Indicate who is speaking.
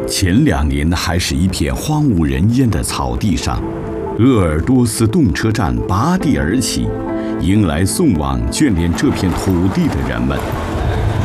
Speaker 1: 前2年还是一片荒无人烟的草地上，鄂尔多斯动车站拔地而起，迎来送往眷恋这片土地的人们。